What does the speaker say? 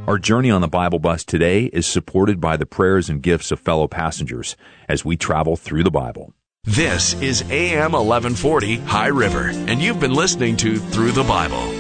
Our journey on the Bible Bus today is supported by the prayers and gifts of fellow passengers as we travel through the Bible. This is AM 1140 High River, and you've been listening to Through the Bible.